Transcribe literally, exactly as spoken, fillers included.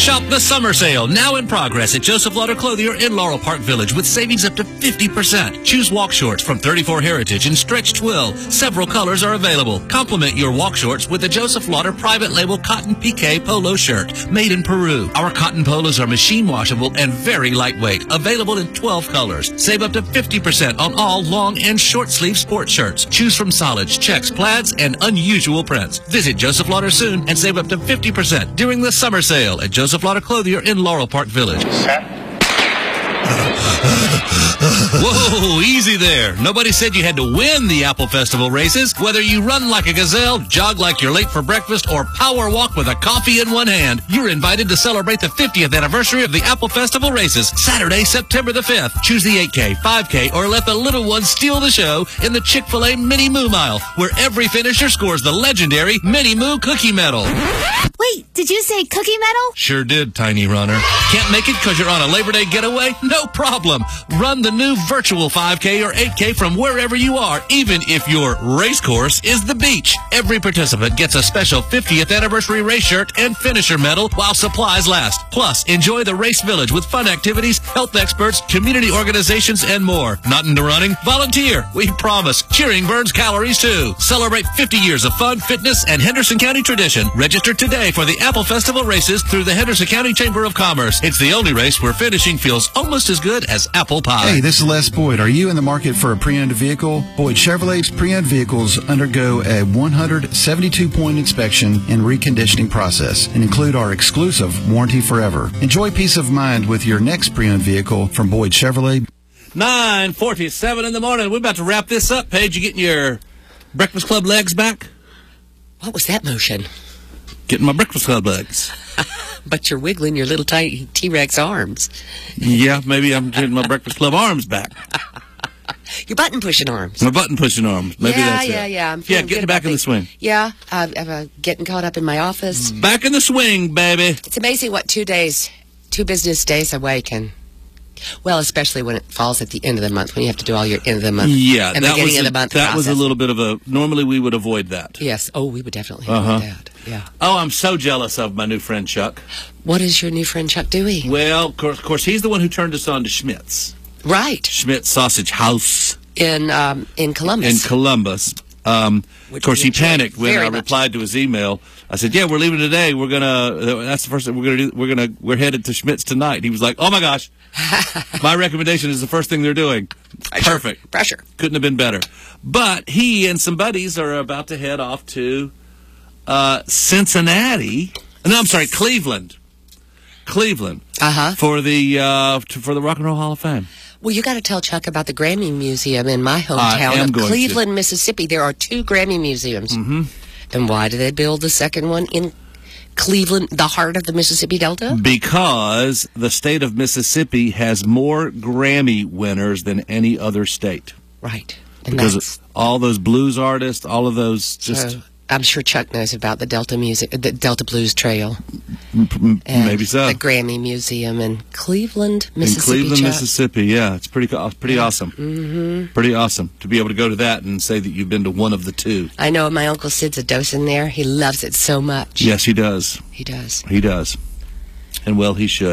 Shop the summer sale, now in progress at Joseph Lauder Clothier in Laurel Park Village with savings up to fifty percent. Choose walk shorts from thirty-four Heritage and stretch twill. Several colors are available. Complement your walk shorts with the Joseph Lauder private label cotton piqué polo shirt made in Peru. Our cotton polos are machine washable and very lightweight. Available in twelve colors. Save up to fifty percent on all long and short sleeve sports shirts. Choose from solids, checks, plaids, and unusual prints. Visit Joseph Lauder soon and save up to fifty percent during the summer sale at Joseph Lauder Clothier in Laurel Park Village. Whoa, easy there. Nobody said you had to win the Apple Festival races. Whether you run like a gazelle, jog like you're late for breakfast, or power walk with a coffee in one hand, you're invited to celebrate the fiftieth anniversary of the Apple Festival races, Saturday, September the fifth. Choose the eight K, five K, or let the little ones steal the show in the Chick-fil-A Mini Moo Mile, where every finisher scores the legendary Mini Moo Cookie Medal. Wait, did you say cookie medal? Sure did, Tiny Runner. Can't make it because you're on a Labor Day getaway? No problem. Run the new virtual five K or eight K from wherever you are, even if your race course is the beach. Every participant gets a special fiftieth anniversary race shirt and finisher medal while supplies last. Plus, enjoy the race village with fun activities, health experts, community organizations, and more. Not into running? Volunteer. We promise. Cheering burns calories, too. Celebrate fifty years of fun, fitness, and Henderson County tradition. Register today for the Apple Festival races through the Henderson County Chamber of Commerce. It's the only race where finishing feels almost as good as apple pie. Hey, this is Les Boyd. Are you in the market for a pre-owned vehicle? Boyd Chevrolet's pre-owned vehicles undergo a one hundred seventy-two point inspection and reconditioning process and include our exclusive Warranty Forever. Enjoy peace of mind with your next pre-owned vehicle from Boyd Chevrolet. nine forty-seven in the morning. We're about to wrap this up. Paige, you getting your Breakfast Club legs back? What was that motion? Getting my Breakfast Club legs. But you're wiggling your little tiny T-Rex arms. Yeah, maybe I'm getting my Breakfast Club arms back. Your button-pushing arms. My button-pushing arms. Maybe yeah, that's yeah, it. yeah, I'm Yeah, feeling getting good back about in the things. swing. Yeah, uh, I'm uh, getting caught up in my office. Back in the swing, baby. It's amazing what two days, two business days away can... Well, especially when it falls at the end of the month, when you have to do all your end of the month. Yeah, and that beginning was a, of the month that was a process. little bit of a... Normally, we would avoid that. Yes. Oh, we would definitely Uh-huh. avoid that. Yeah. Oh, I'm so jealous of my new friend, Chuck. What is your new friend Chuck doing? Well, of course, of course he's the one who turned us on to Schmidt's. Right. Schmidt's Sausage House. In um, in Columbus. In Columbus. Um, Which of course, we he enjoyed panicked when very I much. replied to his email. I said, "Yeah, we're leaving today. We're gonna. That's the first thing we're gonna do. We're gonna. We're headed to Schmidt's tonight." He was like, "Oh my gosh, my recommendation is the first thing they're doing. Pressure. Perfect. Pressure. Couldn't have been better." But he and some buddies are about to head off to uh, Cincinnati. No, I'm sorry, Cleveland. Cleveland Uh-huh. for the uh, to, for the Rock and Roll Hall of Fame. Well, you got to tell Chuck about the Grammy Museum in my I hometown am of going Cleveland, Mississippi. There are two Grammy Museums. Mm-hmm. And why did they build the second one in Cleveland, the heart of the Mississippi Delta? Because the state of Mississippi has more Grammy winners than any other state. Right. And Because that's, of all those blues artists, all of those just... so I'm sure Chuck knows about the Delta Music, the Delta Blues Trail. m- And maybe so. The Grammy Museum in Cleveland, In Mississippi. Cleveland, Chuck. Mississippi, yeah. It's pretty co- pretty awesome. Mm-hmm. Pretty awesome to be able to go to that and say that you've been to one of the two. I know my Uncle Sid's a docent there. He loves it so much. Yes, he does. He does. He does. And well, he should.